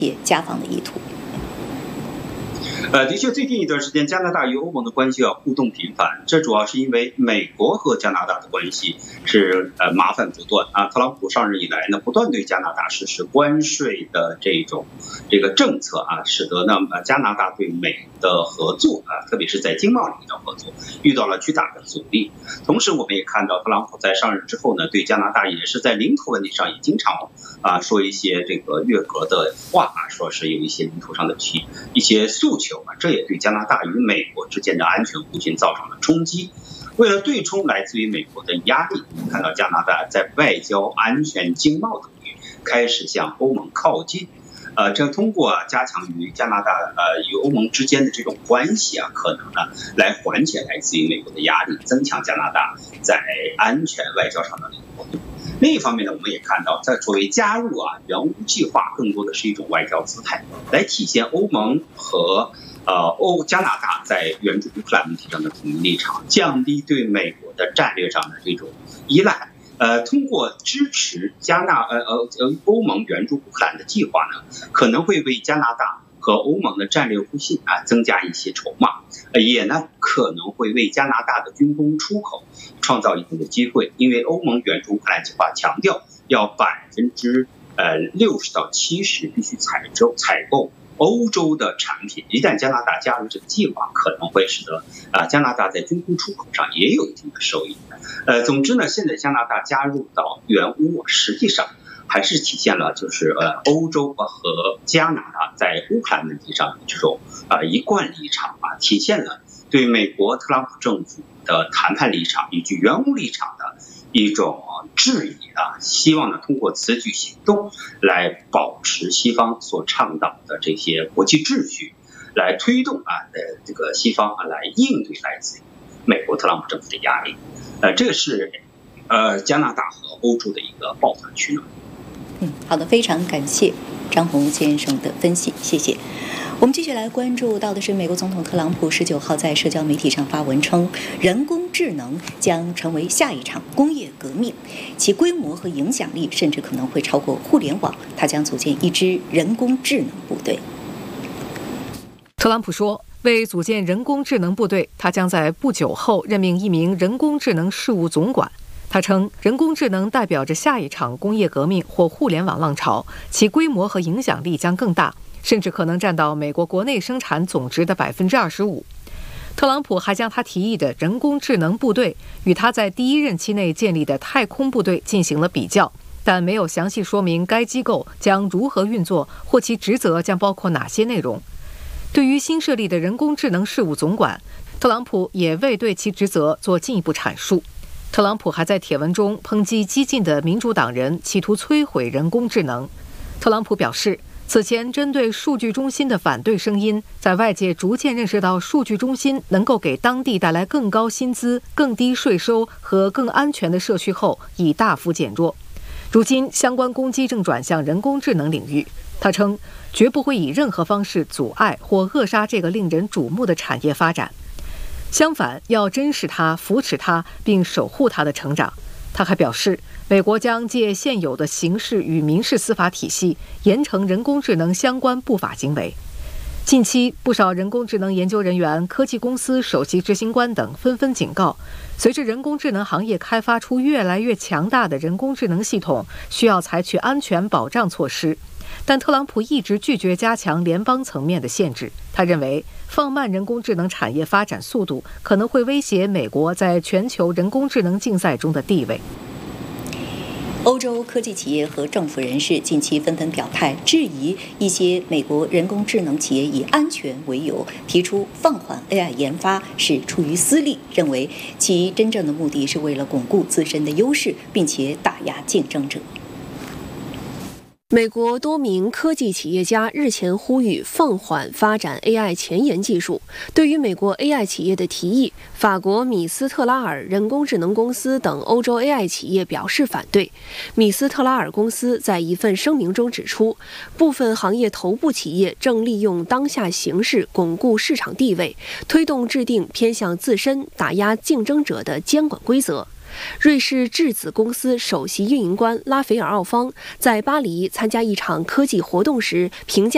加防的意图。 的确，最近一段时间，加拿大与欧盟的关系互动频繁，这主要是因为美国和加拿大的关系是麻烦不断啊。特朗普上任以来呢，不断对加拿大实施关税的这个政策啊，使得呢加拿大对美的合作啊，特别是在经贸领域的合作遇到了巨大的阻力。同时，我们也看到特朗普在上任之后呢，对加拿大也是在领土问题上也经常说一些这个越格的话啊，说是有一些领土上的一些诉求啊，这也对加拿大与美国之间的安全互信造成了冲击。为了对冲来自于美国的压力，我们看到加拿大在外交、安全、经贸等领域开始向欧盟靠近。这通过加强与加拿大与欧盟之间的这种关系啊，可能呢来缓解来自于美国的压力，增强加拿大在安全外交上的灵活度。另一方面呢，我们也看到，在作为加入援乌计划，更多的是一种外交姿态，来体现欧盟和加拿大在援助乌克兰问题上的统一立场，降低对美国的战略上的这种依赖。通过支持欧盟援助乌克兰的计划呢，可能会为加拿大和欧盟的战略互信增加一些筹码，也呢可能会为加拿大的军工出口创造一定的机会，因为欧盟援助乌克兰计划强调要60%到70%必须采购欧洲的产品，一旦加拿大加入这个计划，可能会使得加拿大在军工出口上也有一定的收益。总之呢，现在加拿大加入到援乌，实际上还是体现了就是欧洲和加拿大在乌克兰问题上的这种一贯立场体现了对美国特朗普政府的谈判立场以及援乌立场的一种质疑希望呢通过此举行动来保持西方所倡导的这些国际秩序，来推动这个西方来应对来自于美国特朗普政府的压力。这个是加拿大和欧洲的一个抱团取暖。 好的，非常感谢张宏先生的分析，谢谢。我们继续来关注到的是，美国总统特朗普19号在社交媒体上发文称，人工智能将成为下一场工业革命，其规模和影响力甚至可能会超过互联网。他将组建一支人工智能部队。 特朗普说，为组建人工智能部队，他将在不久后任命一名人工智能事务总管。他称，人工智能代表着下一场工业革命或互联网浪潮，其规模和影响力将更大，甚至可能占到美国国内生产总值的25%。特朗普还将他提议的人工智能部队与他在第一任期内建立的太空部队进行了比较，但没有详细说明该机构将如何运作或其职责将包括哪些内容。对于新设立的人工智能事务总管，特朗普也未对其职责做进一步阐述。特朗普还在帖文中抨击激进的民主党人企图摧毁人工智能。特朗普表示，此前针对数据中心的反对声音，在外界逐渐认识到数据中心能够给当地带来更高薪资、更低税收和更安全的社区后，已大幅减弱。如今，相关攻击正转向人工智能领域。他称，绝不会以任何方式阻碍或扼杀这个令人瞩目的产业发展。相反，要珍视它、扶持它，并守护它的成长。他还表示，美国将借现有的刑事与民事司法体系，严惩人工智能相关不法行为。近期，不少人工智能研究人员、科技公司首席执行官等纷纷警告，随着人工智能行业开发出越来越强大的人工智能系统，需要采取安全保障措施。但特朗普一直拒绝加强联邦层面的限制。他认为，放慢人工智能产业发展速度可能会威胁美国在全球人工智能竞赛中的地位。 欧洲科技企业和政府人士近期纷纷表态，质疑一些美国人工智能企业以安全为由提出放缓 AI 研发是出于私利，认为其真正的目的是为了巩固自身的优势，并且打压竞争者。 美国多名科技企业家日前呼吁放缓发展 AI 前沿技术。对于美国 AI 企业的提议，法国米斯特拉尔人工智能公司等欧洲 AI 企业表示反对。米斯特拉尔公司在一份声明中指出，部分行业头部企业正利用当下形势巩固市场地位，推动制定偏向自身、打压竞争者的监管规则。瑞士质子公司首席运营官拉斐尔·奥方在巴黎参加一场科技活动时评价